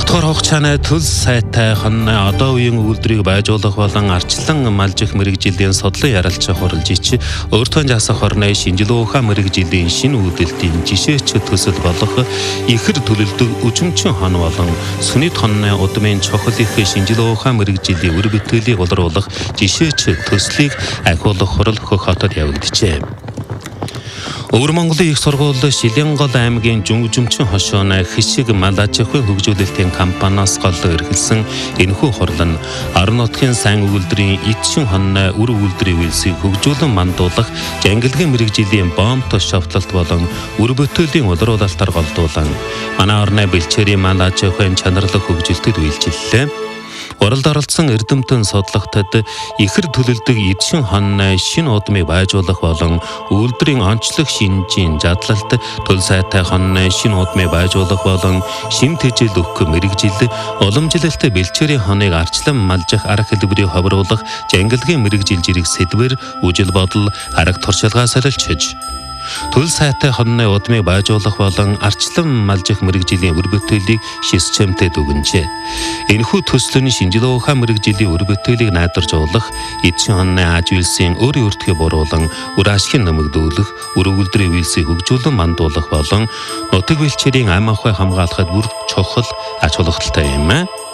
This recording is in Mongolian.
Тохор хугацааны төлс сайтай хонны одоо үеийн үйлдвэрийг байжуулах болон арчлан малжих мэрэгжилийн содлон ярилцах хуралжич өөртөө жасах хорны шинжилгээ ухаан мэрэгжилийн шинэ үүдэлтийн жишээч төсөл болох ихэр төлөлдөг өчмчин хон болон сүнэт хонны удмын чухал их шинжилгээ ухаан мэрэгжилийн үр бүтээлийг олруулах жишээч төслийг ахиулах хурал Хөх хотод явагджээ. Өвөр Монголын их сургууль Шилэнгол аймгийн Жүмчин хошооны хишиг мал аж ахуйн хөгжүүлэлтийн компаниас гол эрхэлсэн энэхүү хурал нь орон нутгийн сайн үйлдвэрийн эдшин хонны үр үйлдвэрийн үйлсийг хөгжүүлэн мандуулах жангилгын мэрэгжилийн бомб тос шавтлалт болон үр бүтээлийн улруулалтаар голдуулан манай орны бэлчээрийн мал аж ахуйн чанарлах хөгжилтэд үйлчиллээ. Уралд оролцсон эрдэмтэн судлахтад ихэр төлөлдөг эдшин хонны шинэ удмыг байжуулах болон үйлдвэрийн онцлог шинжийн задлалт төл сайтай хонны шинэ удмыг байжуулах болон шим тэжээл өгөх мэрэгжил уламжлалт бэлчээрийн хоныг арчлан малжих арга хэлбэрийг ховруулах жангилгын мэрэгжил жирэг сэдвэр үжил бодол арга туршилгаа солилцож төл сайтай хонны удмыг байжуулах болон арчлан малжих мэрэгжилийн үр бүтээлийг шисчэмтэд өгнжээ. Энэхүү төслийн шинжилгээ ухаан мэрэгжилийн үр бүтээлийг найдваржуулах, эдшин хонны ааж үйлсийн өөрийн өртгөө буруулан үр ашигын нэмэгдүүлэх, үр үйлдвэрийн үйлсийг хөгжүүлэн мандуулах болон нутаг бэлчээрийн ам ахуй хамгаалахад бүр чухал ач холбогдолтой юм.